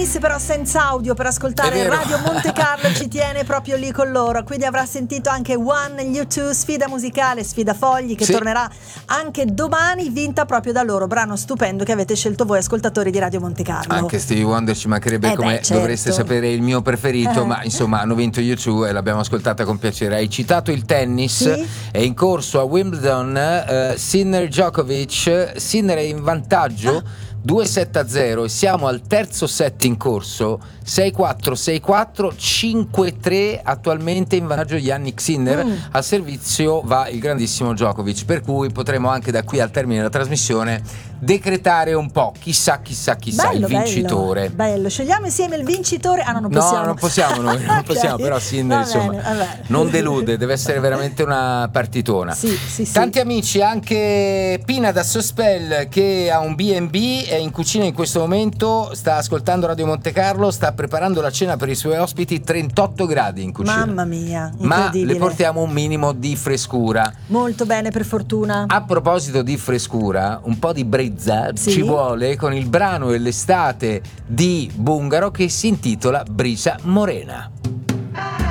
tennis però senza audio per ascoltare Radio Monte Carlo, ci tiene proprio lì con loro, quindi avrà sentito anche One U2, sfida musicale, sfida fogli, che tornerà anche domani, vinta proprio da loro, brano stupendo che avete scelto voi ascoltatori di Radio Monte Carlo. Anche Stevie Wonder ci mancherebbe, dovreste sapere il mio preferito, ma insomma hanno vinto U2 e l'abbiamo ascoltata con piacere. Hai citato il tennis, è in corso a Wimbledon, Sinner Djokovic, Sinner è in vantaggio 2-7-0 e siamo al terzo set in corso, 6-4, 6-4, 5-3 attualmente in vantaggio Jannik Sinner, al servizio va il grandissimo Djokovic, per cui potremo anche da qui al termine della trasmissione decretare un po', chissà bello, il vincitore. Bello, scegliamo insieme il vincitore. Non possiamo. No, non possiamo noi, non possiamo, però Sinner insomma non delude, deve essere veramente una partitona. Sì. Tanti amici, anche Pina da Sospel che ha un B&B, è in cucina in questo momento, sta ascoltando Radio Monte Carlo, sta preparando la cena per i suoi ospiti, 38 gradi in cucina. Mamma mia, ma le portiamo un minimo di frescura. Molto bene, per fortuna. A proposito di frescura, un po' di brezza ci vuole con il brano e l'estate di Bungaro che si intitola Brisa Morena.